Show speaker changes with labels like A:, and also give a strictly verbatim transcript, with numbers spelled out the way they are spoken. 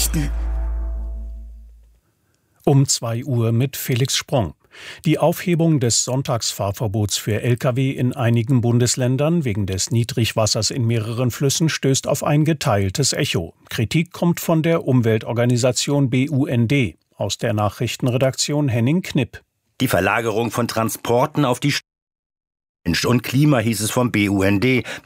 A: Nachrichten.
B: Um zwei Uhr mit Felix Sprong. Die Aufhebung des Sonntagsfahrverbots für L K W in einigen Bundesländern wegen des Niedrigwassers in mehreren Flüssen stößt auf ein geteiltes Echo. Kritik kommt von der Umweltorganisation B U N D. Aus der Nachrichtenredaktion Henning Knipp.
C: Die Verlagerung von Transporten auf die St- und Klima, hieß es vom B U N D.